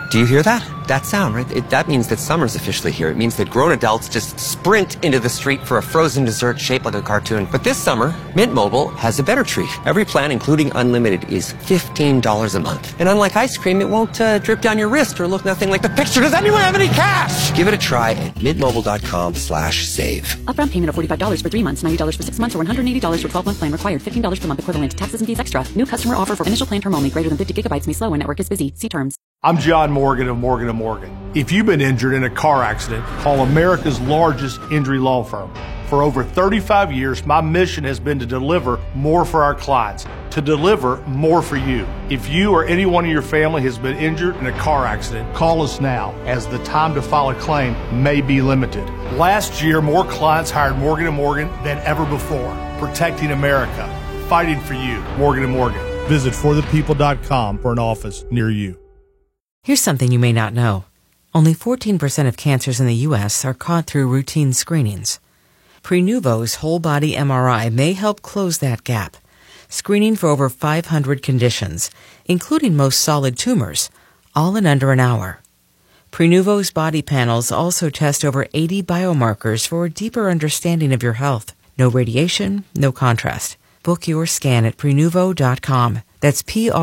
Do you hear that? That sound, right? That means that summer's officially here. It means that grown adults just sprint into the street for a frozen dessert shaped like a cartoon. But this summer, Mint Mobile has a better treat. Every plan, including unlimited, is $15 a month. And unlike ice cream, it won't drip down your wrist or look nothing like the picture. Does anyone have any cash? Give it a try at mintmobile.com/save. Upfront payment of $45 for 3 months, $90 for 6 months, or $180 for 12-month plan required. $15 per month equivalent. Taxes and fees extra. New customer offer for initial plan term only. Greater than 50 gigabytes may slow when network is busy. See terms. I'm John Morgan of Morgan & Morgan. If you've been injured in a car accident, call America's largest injury law firm. For over 35 years, my mission has been to deliver more for our clients, to deliver more for you. If you or anyone in your family has been injured in a car accident, call us now, as the time to file a claim may be limited. Last year, more clients hired Morgan & Morgan than ever before, protecting America, fighting for you. Morgan & Morgan. Visit forthepeople.com for an office near you. Here's something you may not know. Only 14% of cancers in the U.S. are caught through routine screenings. Prenuvo's whole-body MRI may help close that gap, screening for over 500 conditions, including most solid tumors, all in under an hour. Prenuvo's body panels also test over 80 biomarkers for a deeper understanding of your health. No radiation, no contrast. Book your scan at Prenuvo.com. That's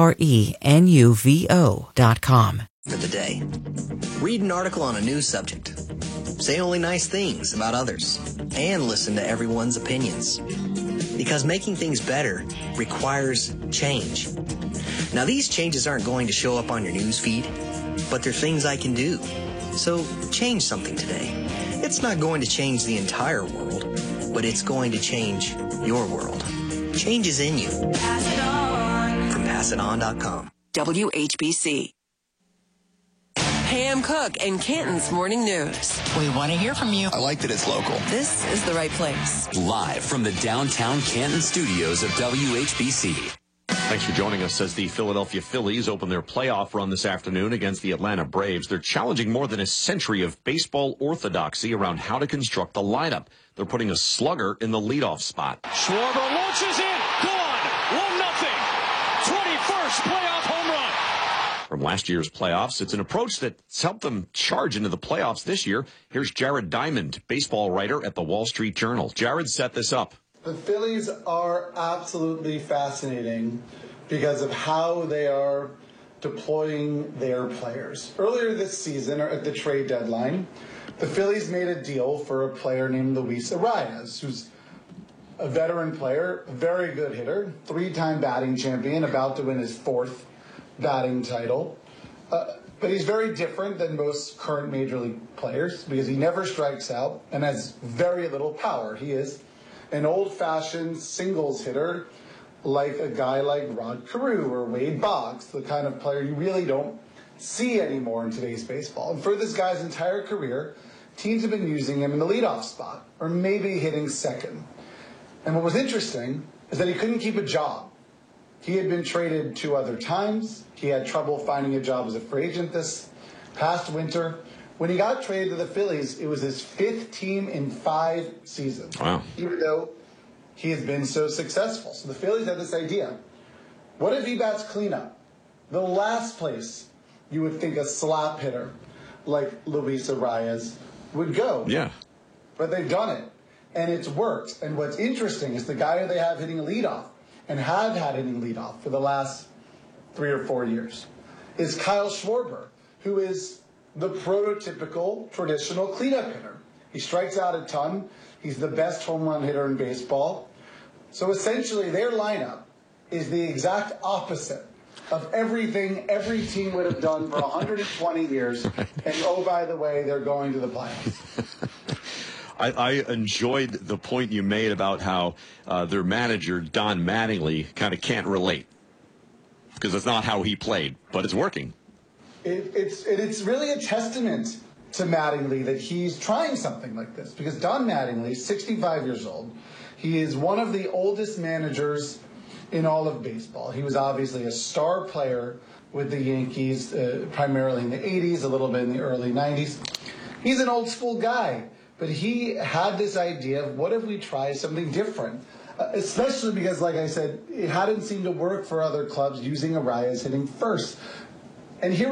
Prenuvo.com. For the day. Read an article on a news subject. Say only nice things about others. And listen to everyone's opinions. Because making things better requires change. Now, these changes aren't going to show up on your news feed, but they're things I can do. So change something today. It's not going to change the entire world, but it's going to change your world. Change is in you. Pass it on. From PassItOn.com. WHBC. Pam Cook and Canton's Morning News. We want to hear from you. I like that it's local. This is the right place. Live from the downtown Canton studios of WHBC. Thanks for joining us as the Philadelphia Phillies open their playoff run this afternoon against the Atlanta Braves. They're challenging more than a century of baseball orthodoxy around how to construct the lineup. They're putting a slugger in the leadoff spot. Schwarber launches in. Gone. 1-0. 21st playoff home run. From last year's playoffs, it's an approach that's helped them charge into the playoffs this year. Here's Jared Diamond, baseball writer at the Wall Street Journal. Jared set this up. The Phillies are absolutely fascinating because of how they are deploying their players. Earlier this season, or at the trade deadline, the Phillies made a deal for a player named Luis Arias, who's a veteran player, a very good hitter, 3-time batting champion, about to win his 4th batting title. But he's very different than most current major league players because he never strikes out and has very little power. He is an old-fashioned singles hitter like a guy like Rod Carew or Wade Boggs, the kind of player you really don't see anymore in today's baseball. And for this guy's entire career, teams have been using him in the leadoff spot or maybe hitting second. And what was interesting is that he couldn't keep a job. He had been traded 2 other times. He had trouble finding a job as a free agent this past winter. When he got traded to the Phillies, it was his 5th team in 5 seasons. Wow. Even though he has been so successful. So the Phillies had this idea. What if he bats cleanup? The last place you would think a slap hitter like Luis Arias would go. Yeah. But they've done it, and it's worked. And what's interesting is the guy who they have hitting leadoff and have had hitting leadoff for the last 3 or 4 years is Kyle Schwarber, who is the prototypical traditional cleanup hitter. He strikes out a ton. He's the best home run hitter in baseball. So essentially their lineup is the exact opposite of everything every team would have done for 120 years. And oh, by the way, they're going to the playoffs. I enjoyed the point you made about how their manager, Don Mattingly, kind of can't relate because it's not how he played, but it's working. It's really a testament to Mattingly that he's trying something like this because Don Mattingly, 65 years old, he is one of the oldest managers in all of baseball. He was obviously a star player with the Yankees, primarily in the 80s, a little bit in the early 90s. He's an old school guy. But he had this idea of what if we try something different, especially because, like I said, it hadn't seemed to work for other clubs using Arias hitting first. And here